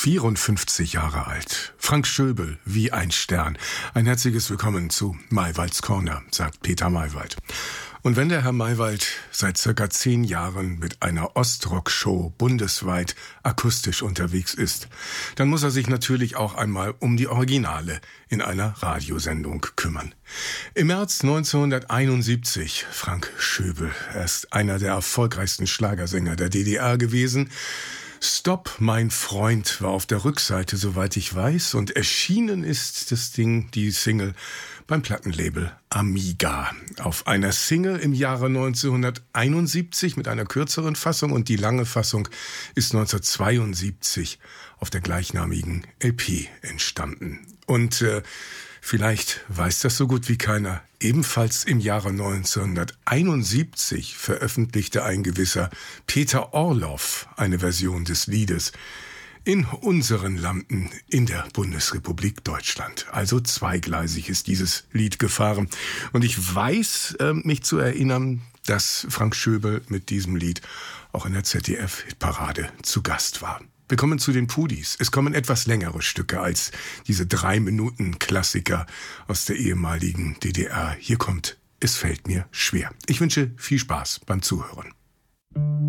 54 Jahre alt. Frank Schöbel, wie ein Stern. Ein herzliches Willkommen zu Maywalds Corner, sagt Peter Maywald. Und wenn der Herr Maywald seit circa 10 Jahren mit einer Ostrock-Show bundesweit akustisch unterwegs ist, dann muss er sich natürlich auch einmal um die Originale in einer Radiosendung kümmern. Im März 1971, Frank Schöbel, er ist einer der erfolgreichsten Schlagersänger der DDR gewesen. Stopp, mein Freund war auf der Rückseite, soweit ich weiß, und erschienen ist das Ding, die Single, beim Plattenlabel Amiga. Auf einer Single im Jahre 1971 mit einer kürzeren Fassung und die lange Fassung ist 1972 auf der gleichnamigen LP entstanden. Und vielleicht weiß das so gut wie keiner. Ebenfalls im Jahre 1971 veröffentlichte ein gewisser Peter Orloff eine Version des Liedes in unseren Landen in der Bundesrepublik Deutschland. Also zweigleisig ist dieses Lied gefahren. Und ich weiß, mich zu erinnern, dass Frank Schöbel mit diesem Lied auch in der ZDF-Hitparade zu Gast war. Wir kommen zu den Pudis. Es kommen etwas längere Stücke als diese 3-Minuten-Klassiker aus der ehemaligen DDR. Hier kommt Es fällt mir schwer. Ich wünsche viel Spaß beim Zuhören.